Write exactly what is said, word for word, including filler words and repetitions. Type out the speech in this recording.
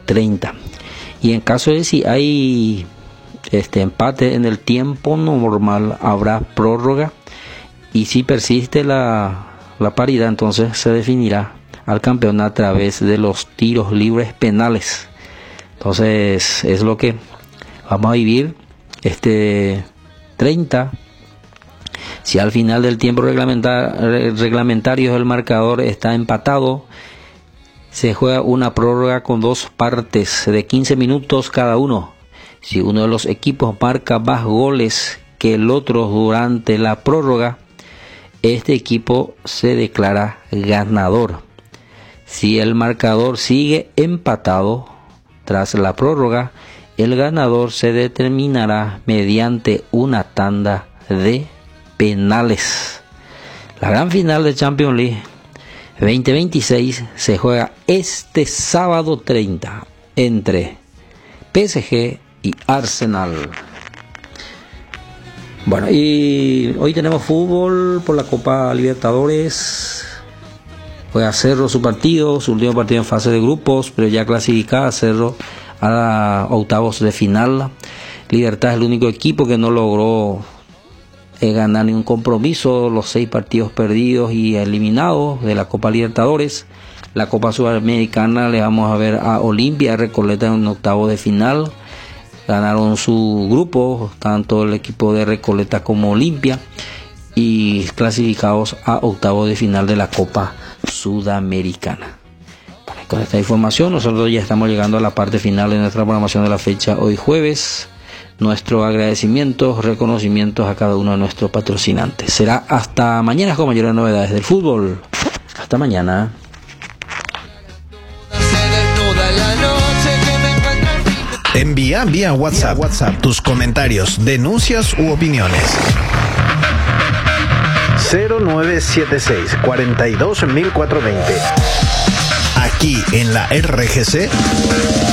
treinta. Y en caso de si hay este empate en el tiempo normal, habrá prórroga, y si persiste la, la paridad, entonces se definirá al campeón a través de los tiros libres penales. Entonces es lo que vamos a vivir este treinta. Si al final del tiempo reglamenta- reglamentario el marcador está empatado, se juega una prórroga con dos partes de quince minutos cada uno. Si uno de los equipos marca más goles que el otro durante la prórroga, este equipo se declara ganador. Si el marcador sigue empatado tras la prórroga, el ganador se determinará mediante una tanda de penales. La gran final de Champions League veinte veintiséis se juega este sábado treinta entre P S G y Arsenal. Bueno, y hoy tenemos fútbol por la Copa Libertadores. Juega Cerro su partido, su último partido en fase de grupos, pero ya clasificada Cerro a octavos de final. Libertad es el único equipo que no logró eh, ganar ningún compromiso, los seis partidos perdidos y eliminados de la Copa Libertadores. La Copa Sudamericana le vamos a ver a Olimpia Recoleta en un octavo de final. Ganaron su grupo, tanto el equipo de Recoleta como Olimpia, y clasificados a octavo de final de la Copa Sudamericana. Bueno, con esta información nosotros ya estamos llegando a la parte final de nuestra programación de la fecha hoy jueves. Nuestros agradecimientos, reconocimientos a cada uno de nuestros patrocinantes. Será hasta mañana con mayores novedades del fútbol. Hasta mañana. Envía vía WhatsApp, WhatsApp tus comentarios, denuncias u opiniones. cero nueve siete seis, cuatro dos, mil cuatrocientos veinte. Aquí en la R G C